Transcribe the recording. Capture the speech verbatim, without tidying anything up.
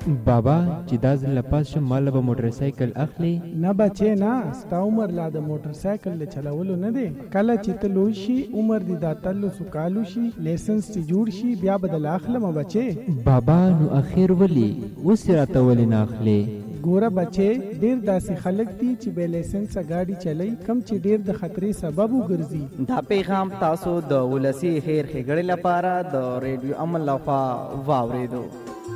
بابا چې دا ځل لپاس شم مال به موټر سایکل اخلي. نه بچې نه، ستا عمر لا د موټر سایکل له چلولو نه دی. کله چې ته لوی شي عمر دې د اتلسو کالو شي لیسنس چې جوړ شي بیا به د اخلم بچې. بابا نو اخیر ولي اوس راته ولې نه اخلي؟ ګوره بچې ډیر داسې خلک دي چې بې لیسنسه ګاډي چلی کم چې ډیر د خطرې سبب وګرځي. دا پیغام تاسو د ولسی خیر ښېګړې لپاره د ریډیو امن لخوا واورېدو.